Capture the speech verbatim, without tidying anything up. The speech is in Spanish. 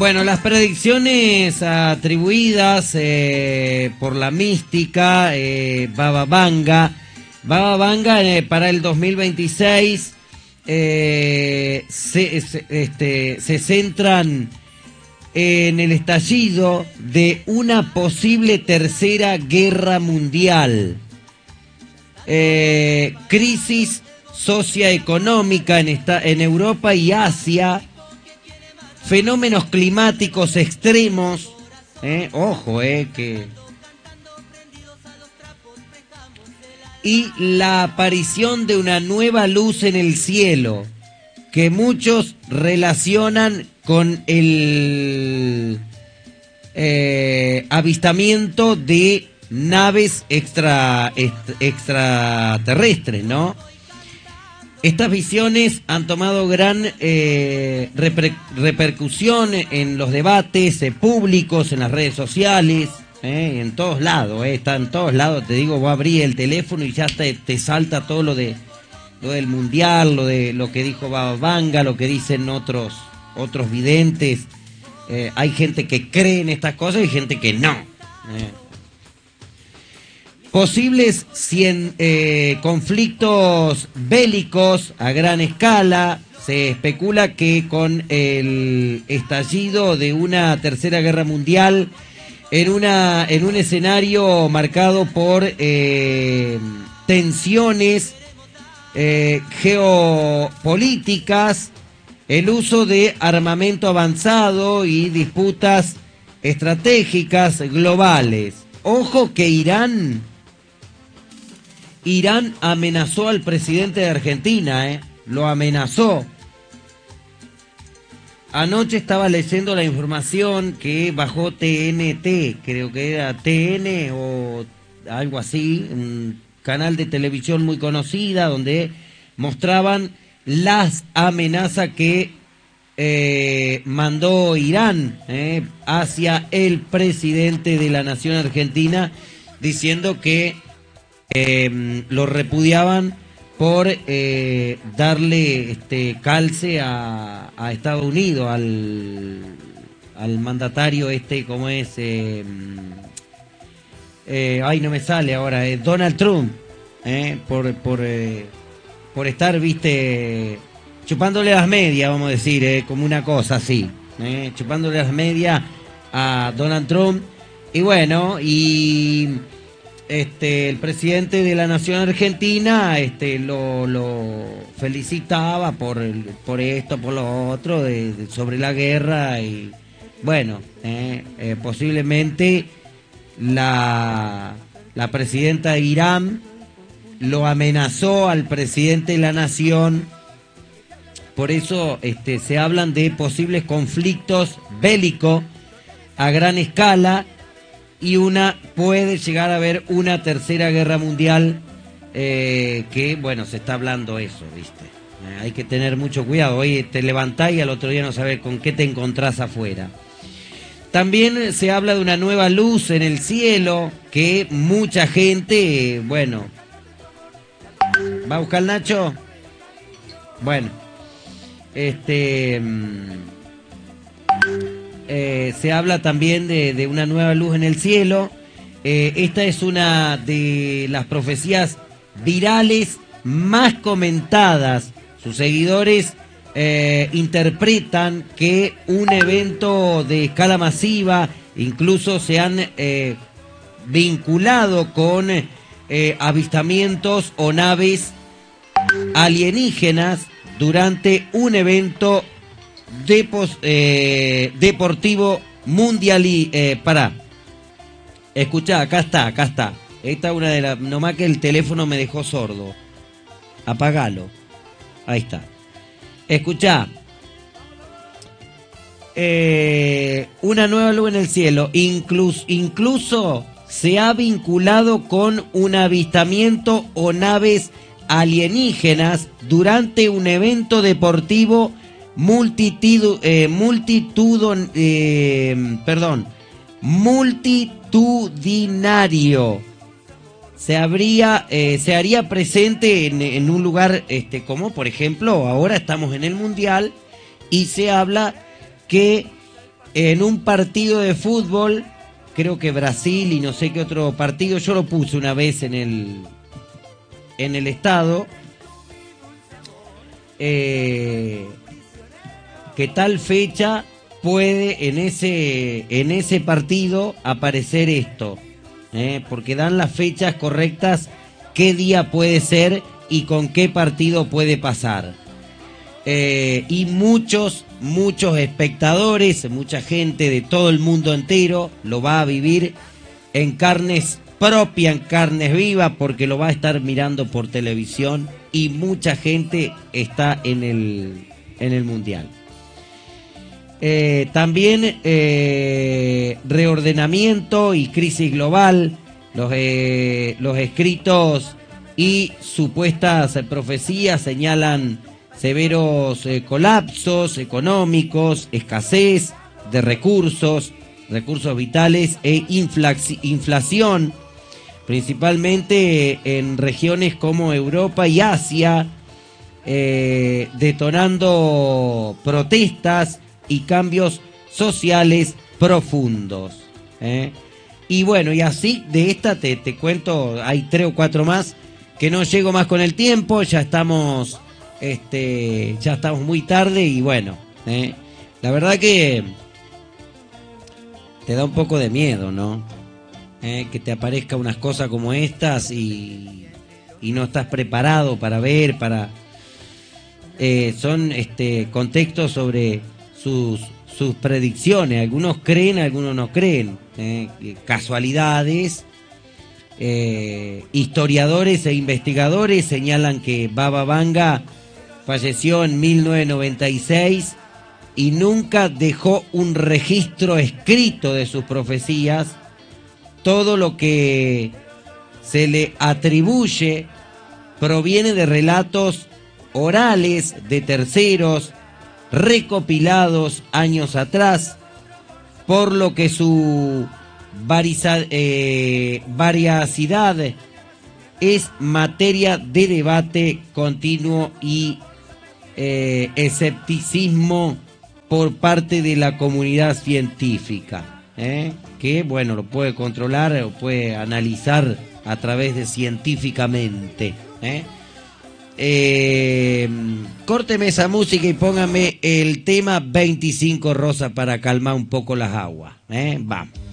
Bueno, las predicciones atribuidas eh, por la mística eh, Baba Vanga. Baba Vanga eh, para el dos mil veintiséis eh, se, se, este, se centran en el estallido de una posible tercera guerra mundial. Eh, crisis socioeconómica en, esta, en Europa y Asia. Fenómenos climáticos extremos, eh, ojo, eh, que... y la aparición de una nueva luz en el cielo, que muchos relacionan con el eh, avistamiento de naves extra, extra, extraterrestres, ¿no? Estas visiones han tomado gran eh, reper, repercusión en los debates eh, públicos, en las redes sociales, eh, en todos lados, eh, está en todos lados. Te digo, vos abrís el teléfono y ya te, te salta todo lo de lo del mundial, lo de lo que dijo Baba Vanga, lo que dicen otros otros videntes. Eh, hay gente que cree en estas cosas y gente que no. Eh. Posibles cien, eh, conflictos bélicos a gran escala. Se especula que con el estallido de una tercera guerra mundial en, una, en un escenario marcado por eh, tensiones eh, geopolíticas, el uso de armamento avanzado y disputas estratégicas globales. Ojo que Irán... Irán amenazó al presidente de Argentina, ¿eh? Lo amenazó. Anoche estaba leyendo la información que bajó T N T, creo que era T N o algo así, un canal de televisión muy conocida, donde mostraban las amenazas que eh, mandó Irán eh, hacia el presidente de la nación argentina, diciendo que Eh, lo repudiaban por eh, darle este calce a, a Estados Unidos, al, al mandatario este, como es, eh, eh, ay, no me sale ahora, eh, Donald Trump, eh, por, por, eh, por estar, viste, chupándole las medias, vamos a decir, eh, como una cosa así, eh, chupándole las medias a Donald Trump. Y bueno, y... Este, el presidente de la nación argentina este, lo, lo felicitaba por, el, por esto, por lo otro, de, de, sobre la guerra. Y bueno, eh, eh, posiblemente la, la presidenta de Irán lo amenazó al presidente de la nación. Por eso este, se hablan de posibles conflictos bélicos a gran escala. Y una puede llegar a haber una tercera guerra mundial, eh, que, bueno, se está hablando eso, ¿viste? Eh, hay que tener mucho cuidado. Hoy te levantás y al otro día no sabes con qué te encontrás afuera. También se habla de una nueva luz en el cielo, que mucha gente, eh, bueno... ¿Va a buscar el Nacho? Bueno, este... Mmm, Eh, se habla también de, de una nueva luz en el cielo. Eh, esta es una de las profecías virales más comentadas. Sus seguidores eh, interpretan que un evento de escala masiva, incluso se han eh, vinculado con eh, avistamientos o naves alienígenas durante un evento Depos, eh, deportivo mundial y eh, pará. Escuchá, acá está, acá está. Esta es una de las. Nomás que el teléfono me dejó sordo. Apagalo. Ahí está. Escuchá. Eh, una nueva luz en el cielo. Incluso, incluso se ha vinculado con un avistamiento o naves alienígenas durante un evento deportivo multitud, eh, multitud, eh, perdón, multitudinario. Se habría, eh, se haría presente en, en un lugar, este, como por ejemplo, ahora estamos en el Mundial y se habla que en un partido de fútbol, creo que Brasil y no sé qué otro partido, yo lo puse una vez en el, en el estado, eh, que tal fecha puede en ese, en ese partido aparecer esto, eh, porque dan las fechas correctas, qué día puede ser y con qué partido puede pasar. Eh, y muchos, muchos espectadores, mucha gente de todo el mundo entero lo va a vivir en carnes propias, en carnes vivas, porque lo va a estar mirando por televisión y mucha gente está en el, en el Mundial. Eh, también eh, reordenamiento y crisis global, los, eh, los escritos y supuestas profecías señalan severos eh, colapsos económicos, escasez de recursos, recursos vitales e inflación, principalmente en regiones como Europa y Asia, eh, detonando protestas y cambios sociales profundos. ¿eh? Y bueno, y así de esta te, te cuento, hay tres o cuatro más que no llego más con el tiempo, ya estamos, este, ya estamos muy tarde y bueno, ¿eh? la verdad que te da un poco de miedo, ¿no? ¿Eh? Que te aparezca unas cosas como estas y, y no estás preparado para ver, para... Eh, son este, contextos sobre sus, sus predicciones, algunos creen, algunos no creen, ¿eh? Casualidades, eh, historiadores e investigadores señalan que Baba Vanga falleció en mil novecientos noventa y seis y nunca dejó un registro escrito de sus profecías. Todo lo que se le atribuye proviene de relatos orales de terceros recopilados años atrás, por lo que su variza, eh, variacidad es materia de debate continuo y eh, escepticismo por parte de la comunidad científica, ¿eh? que bueno, lo puede controlar o puede analizar a través de científicamente. ¿eh? Eh, córteme esa música y póngame el tema veinticinco Rosa para calmar un poco las aguas. ¿eh? Vamos.